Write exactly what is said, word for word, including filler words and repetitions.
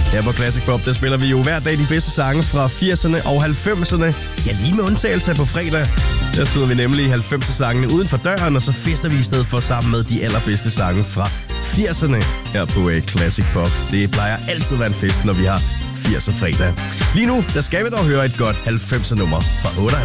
Her på Classic Pop, der spiller vi jo hver dag de bedste sange fra firserne og halvfemserne. Ja, lige med undtagelse på fredag. Der spiller vi nemlig halvfemser-sangene uden for døren, og så fester vi i stedet for sammen med de allerbedste sange fra firserne her på uh, Classic Pop. Det plejer altid at være en fest, når vi har firser fredag. Lige nu, der skal vi dog høre et godt halvfemser-nummer fra otteoghalvfems.